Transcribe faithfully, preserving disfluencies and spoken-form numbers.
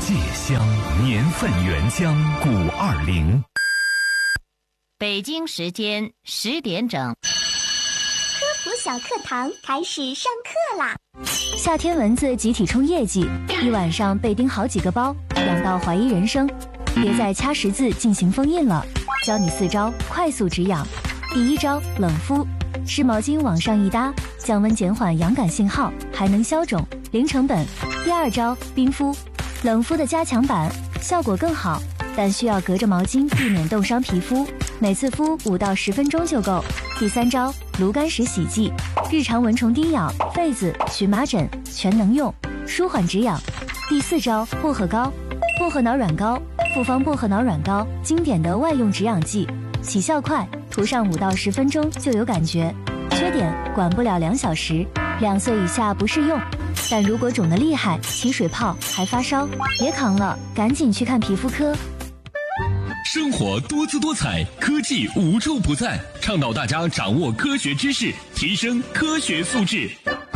芥香年份原浆谷二零。 北京时间十点整， 科普小课堂开始上课啦！ 夏天蚊子集体冲业绩，一晚上被叮好几个包，痒到怀疑人生。别再掐十字进行封印了，教你四招快速止痒。第一招，冷敷，湿毛巾往上一搭，降温减缓痒感信号，还能消肿，零成本。第二招，冰敷，冷敷的加强版，效果更好，但需要隔着毛巾避免冻伤皮肤，每次敷五到十分钟就够。第三招，炉甘石洗剂，日常蚊虫叮咬、痱子、荨麻疹全能用，舒缓止痒。第四招，薄荷膏，薄荷脑软膏，复方薄荷脑软膏，经典的外用止痒剂，起效快，涂上五到十分钟就有感觉。缺点，管不了两小时，两岁以下不适用。但如果肿得厉害，起水泡还发烧，别扛了，赶紧去看皮肤科。 生活多姿多彩，科技无处不在，倡导大家掌握科学知识，提升科学素质。